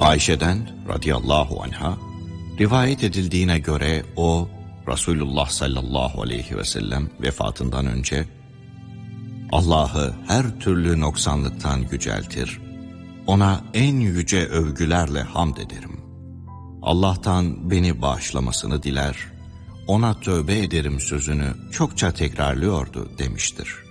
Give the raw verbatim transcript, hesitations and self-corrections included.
Ayşe'den radıyallahu anha rivayet edildiğine göre o Resulullah sallallahu aleyhi ve sellem vefatından önce Allah'ı her türlü noksanlıktan yüceltir, ona en yüce övgülerle hamd ederim. Allah'tan beni bağışlamasını diler, ona tövbe ederim sözünü çokça tekrarlıyordu demiştir.